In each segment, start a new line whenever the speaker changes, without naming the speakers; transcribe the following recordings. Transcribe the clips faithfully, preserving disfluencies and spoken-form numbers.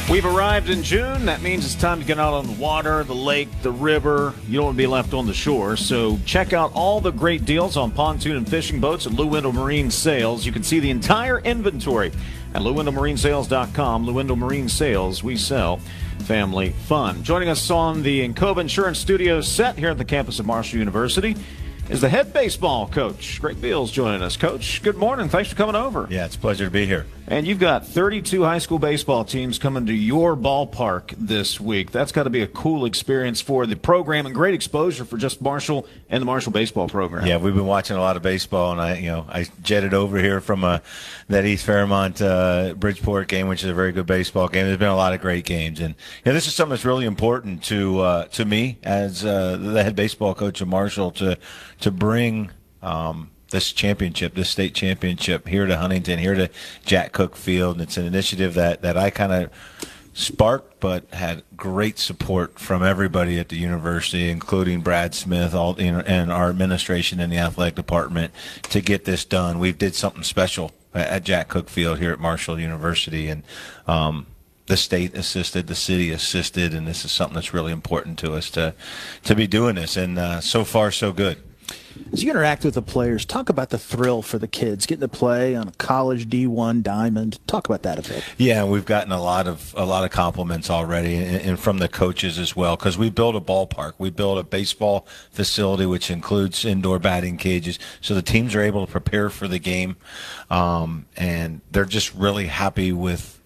We've arrived in June. That means it's time to get out on the water, the lake, the river. You don't want to be left on the shore. So check out all the great deals on pontoon and fishing boats at Lou Wendell Marine Sales. You can see the entire inventory at Lou Wendell Marine Sales dot com. Lou Wendell Marine Sales, we sell family fun. Joining us on the Encova Insurance Studios set here at the campus of Marshall University is the head baseball coach. Greg Beals joining us. Coach, good morning. Thanks for coming over.
Yeah, it's a pleasure to be here.
And you've got thirty-two high school baseball teams coming to your ballpark this week. That's got to be a cool experience for the program and great exposure for just Marshall and the Marshall baseball program.
Yeah, we've been watching a lot of baseball, and I, you know, I jetted over here from uh, that East Fairmont uh, Bridgeport game, which is a very good baseball game. There's been a lot of great games, and you know, this is something that's really important to uh, to me as uh, the head baseball coach of Marshall to to bring. Um, this championship, this state championship here to Huntington, here to Jack Cook Field. And it's an initiative that, that I kind of sparked, but had great support from everybody at the university, including Brad Smith, all you know, and our administration and the athletic department to get this done. We did something special at Jack Cook Field here at Marshall University, and um, the state assisted, the city assisted, and this is something that's really important to us to, to be doing this. And uh, so far, so good.
As you interact with the players, talk about the thrill for the kids getting to play on a college D one diamond. Talk about that a bit.
Yeah, we've gotten a lot of a lot of compliments already, and, and from the coaches as well. Because we built a ballpark, we built a baseball facility, which includes indoor batting cages, so the teams are able to prepare for the game, um, and they're just really happy with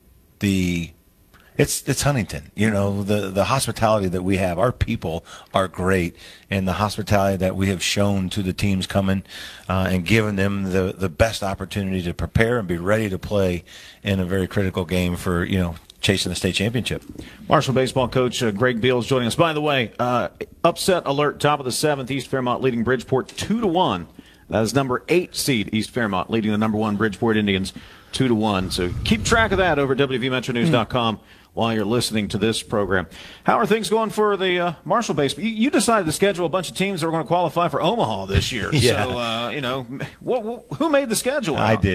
the. It's it's Huntington, you know, the, the hospitality that we have. Our people are great, and the hospitality that we have shown to the teams coming uh, and giving them the, the best opportunity to prepare and be ready to play in a very critical game for, you know, chasing the state championship.
Marshall baseball coach uh, Greg Beals joining us. By the way, uh, upset alert, top of the seventh, East Fairmont leading Bridgeport two to one. That is number eight seed East Fairmont leading the number one Bridgeport Indians two to one. So keep track of that over at W V Metro News dot com. While you're listening to this program. How are things going for the uh, Marshall baseball? You, you decided to schedule a bunch of teams that were going to qualify for Omaha this year.
Yeah.
So, uh, you know, what, what, who made the schedule?
I did.